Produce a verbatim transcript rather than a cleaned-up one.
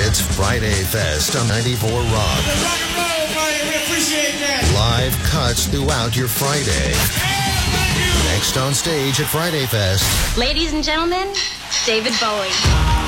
It's Friday Fest on ninety-four Rock. Rock and roll, buddy. We appreciate that. Live cuts throughout your Friday. Hey, thank you. Next on stage at Friday Fest. Ladies and gentlemen, David Bowie.